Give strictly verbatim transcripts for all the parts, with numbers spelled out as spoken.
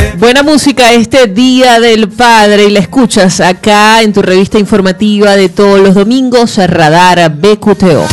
Buena música este Día del Padre y la escuchas acá en tu revista informativa de todos los domingos, Radar B Q T O.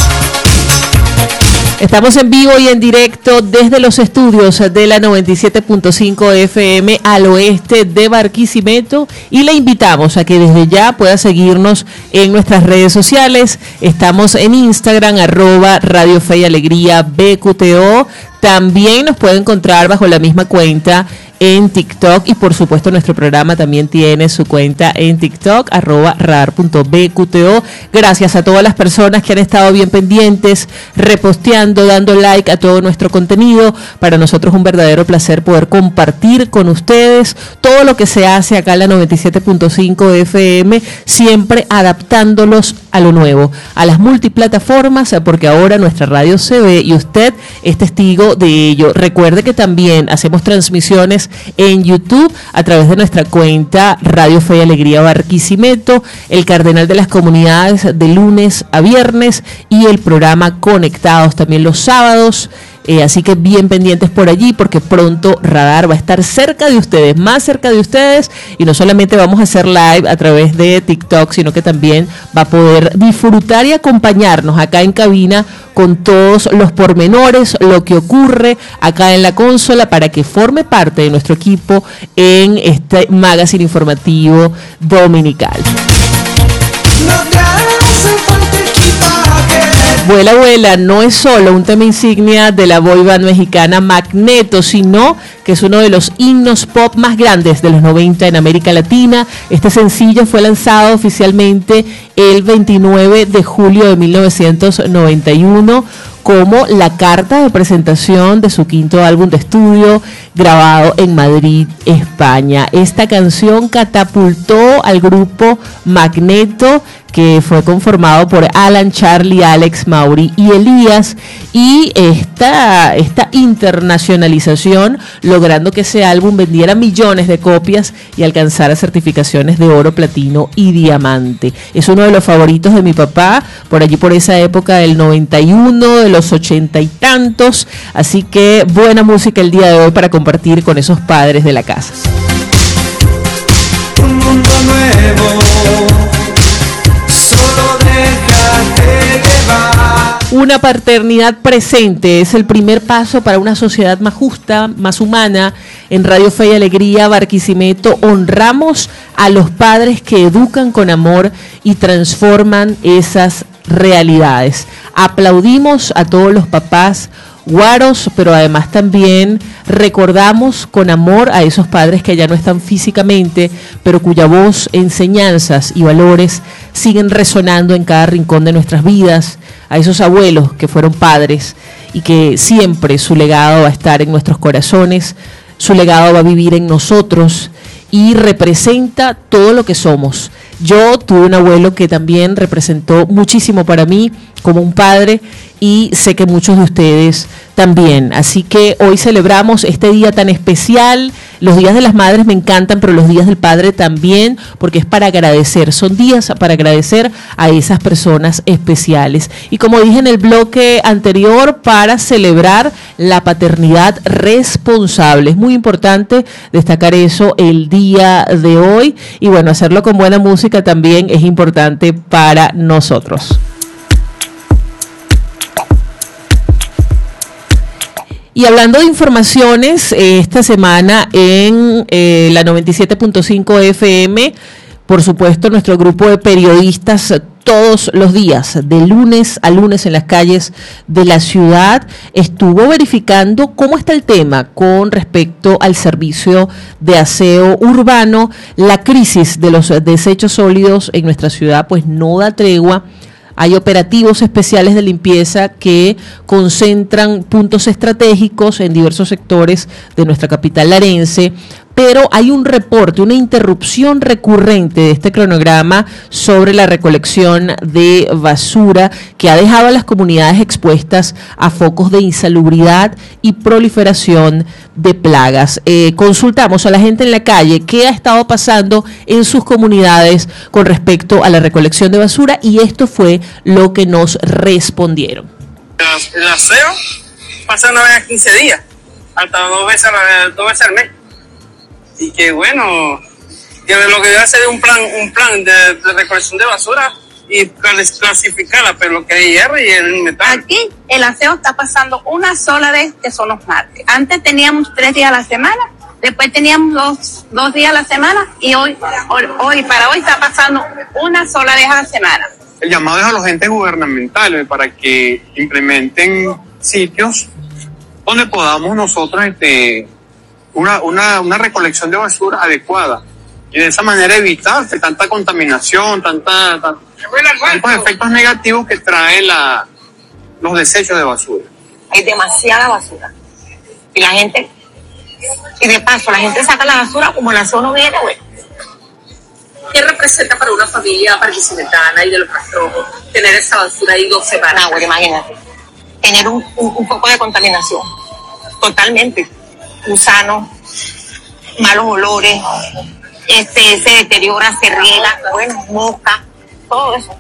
Estamos en vivo y en directo desde los estudios de la noventa y siete punto cinco F M al oeste de Barquisimeto y le invitamos a que desde ya pueda seguirnos en nuestras redes sociales. Estamos en Instagram, arroba Radio Fe y Alegría B Q T O. También nos puede encontrar bajo la misma cuenta en TikTok y por supuesto nuestro programa también tiene su cuenta en TikTok, arroba radar punto B Q T O. Gracias a todas las personas que han estado bien pendientes, reposteando, dando like a todo nuestro contenido. Para nosotros es un verdadero placer poder compartir con ustedes todo lo que se hace acá en la noventa y siete punto cinco F M, siempre adaptándolos a lo nuevo, a las multiplataformas, porque ahora nuestra radio se ve y usted es testigo de ello. Recuerde que también hacemos transmisiones en YouTube a través de nuestra cuenta Radio Fe y Alegría Barquisimeto, el Cardenal de las Comunidades de lunes a viernes y el programa Conectados también los sábados. Eh, así que bien pendientes por allí porque pronto Radar va a estar cerca de ustedes, más cerca de ustedes, y no solamente vamos a hacer live a través de TikTok, sino que también va a poder disfrutar y acompañarnos acá en cabina con todos los pormenores, lo que ocurre acá en la consola para que forme parte de nuestro equipo en este magazine informativo dominical. Vuela, vuela no es solo un tema insignia de la boy band mexicana Magneto, sino que es uno de los himnos pop más grandes de los noventa en América Latina. Este sencillo fue lanzado oficialmente el veintinueve de julio de mil novecientos noventa y uno como la carta de presentación de su quinto álbum de estudio grabado en Madrid, España. Esta canción catapultó al grupo Magneto, que fue conformado por Alan, Charlie, Alex, Mauri y Elías, y esta, esta internacionalización logrando que ese álbum vendiera millones de copias y alcanzara certificaciones de oro, platino y diamante. Es uno de los favoritos de mi papá, por allí por esa época del noventa y uno, de los ochenta y tantos, así que buena música el día de hoy para compartir con esos padres de la casa. Un mundo nuevo. Una paternidad presente es el primer paso para una sociedad más justa, más humana. En Radio Fe y Alegría Barquisimeto honramos a los padres que educan con amor y transforman esas realidades. Aplaudimos a todos los papás guaros, pero además también recordamos con amor a esos padres que ya no están físicamente, pero cuya voz, enseñanzas y valores siguen resonando en cada rincón de nuestras vidas, a esos abuelos que fueron padres y que siempre su legado va a estar en nuestros corazones, su legado va a vivir en nosotros y representa todo lo que somos. Yo tuve un abuelo que también representó muchísimo para mí como un padre y sé que muchos de ustedes también. Así que hoy celebramos este día tan especial. Los días de las madres me encantan, pero los días del padre también, porque es para agradecer. Son días para agradecer a esas personas especiales. Y como dije en el bloque anterior, para celebrar la paternidad responsable. Es muy importante destacar eso el día de hoy. Y bueno, hacerlo con buena música también es importante para nosotros. Y hablando de informaciones, eh, esta semana en eh, la noventa y siete punto cinco F M, por supuesto, nuestro grupo de periodistas todos los días, de lunes a lunes en las calles de la ciudad, estuvo verificando cómo está el tema con respecto al servicio de aseo urbano. La crisis de los desechos sólidos en nuestra ciudad pues no da tregua. Hay operativos especiales de limpieza que concentran puntos estratégicos en diversos sectores de nuestra capital larense, pero hay un reporte, una interrupción recurrente de este cronograma sobre la recolección de basura que ha dejado a las comunidades expuestas a focos de insalubridad y proliferación de plagas. Eh, consultamos a la gente en la calle qué ha estado pasando en sus comunidades con respecto a la recolección de basura y esto fue lo que nos respondieron. El aseo pasa una vez a quince días, hasta dos veces, dos veces al mes. y que bueno, que lo que debe hacer es un plan, un plan de, de recolección de basura y clasificarla, pero lo que hay hierro y el metal. Aquí el aseo está pasando una sola vez, que son los martes. Antes teníamos tres días a la semana, después teníamos dos, dos días a la semana y hoy, hoy, hoy para hoy está pasando una sola vez a la semana. El llamado es a los entes gubernamentales para que implementen sitios donde podamos nosotros este, una, una, una recolección de basura adecuada y de esa manera evitar tanta contaminación, tanta, tanta tantos efectos negativos que trae la, los desechos de basura. Hay demasiada basura y la gente, y de paso la gente saca la basura como la zona no viene, güey. ¿Qué representa para una familia barquisimetana y de los Rastrojos tener esa basura ahí dos semanas? No, güey, imagínate, tener un, un, un poco de contaminación, totalmente, gusanos, malos olores, este, se deteriora, se riega, bueno, mosca, todo eso.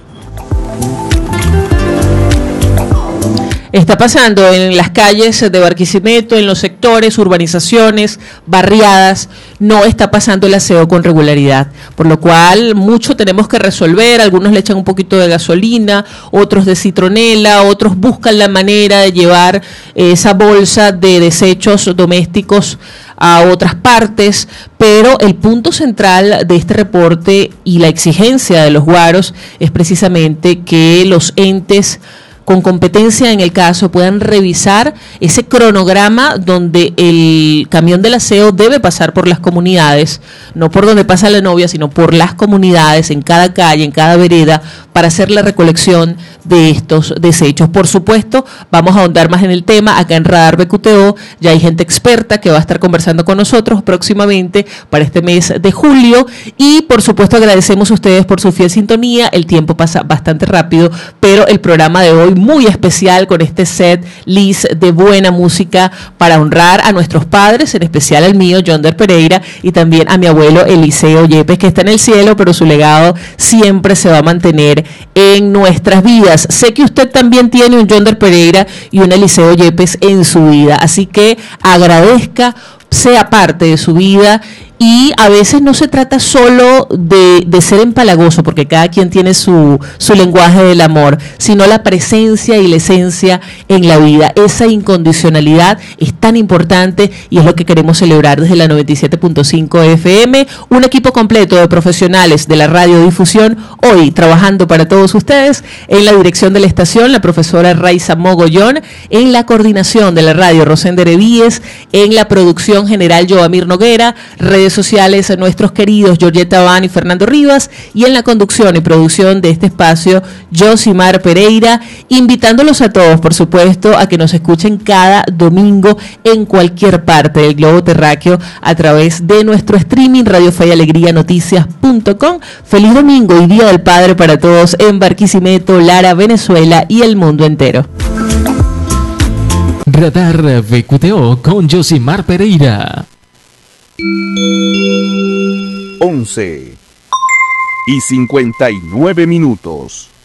Está pasando en las calles de Barquisimeto, en los sectores, urbanizaciones, barriadas, no está pasando el aseo con regularidad, por lo cual mucho tenemos que resolver. Algunos le echan un poquito de gasolina, otros de citronela, otros buscan la manera de llevar esa bolsa de desechos domésticos a otras partes, pero el punto central de este reporte y la exigencia de los guaros es precisamente que los entes con competencia en el caso puedan revisar ese cronograma donde el camión del aseo debe pasar por las comunidades, no por donde pasa la novia, sino por las comunidades, en cada calle, en cada vereda, para hacer la recolección de estos desechos. Por supuesto, vamos a ahondar más en el tema acá en Radar B Q T O. Ya hay gente experta que va a estar conversando con nosotros próximamente para este mes de julio, y por supuesto agradecemos a ustedes por su fiel sintonía. El tiempo pasa bastante rápido, pero el programa de hoy muy especial con este set list de buena música para honrar a nuestros padres, en especial al mío, Yonder Pereira, y también a mi abuelo Eliseo Yepes, que está en el cielo, pero su legado siempre se va a mantener en nuestras vidas. Sé que usted también tiene un Yonder Pereira y un Eliseo Yepes en su vida, así que agradezca, sea parte de su vida. Y a veces no se trata solo de, de ser empalagoso, porque cada quien tiene su, su lenguaje del amor, sino la presencia y la esencia en la vida. Esa incondicionalidad es tan importante y es lo que queremos celebrar desde la noventa y siete punto cinco F M. Un equipo completo de profesionales de la radiodifusión, hoy trabajando para todos ustedes. En la dirección de la estación, la profesora Raiza Mogollón. En la coordinación de la radio, Rosender Evíes. En la producción general, Joamir Noguera. Redes sociales, nuestros queridos Georgetta Van y Fernando Rivas, y en la conducción y producción de este espacio, Josimar Pereira, invitándolos a todos, por supuesto, a que nos escuchen cada domingo en cualquier parte del globo terráqueo a través de nuestro streaming Radio Fe y Alegría Noticias punto com. Feliz domingo y Día del Padre para todos en Barquisimeto, Lara, Venezuela y el mundo entero. Radar B Q T O con Josimar Pereira. once y cincuenta y nueve minutos.